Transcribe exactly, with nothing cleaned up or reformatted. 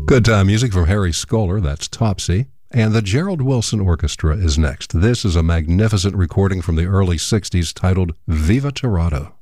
Good time music from Harry Skoller, that's Topsy. And the Gerald Wilson Orchestra is next. This is a magnificent recording from the early sixties titled Viva Toronto.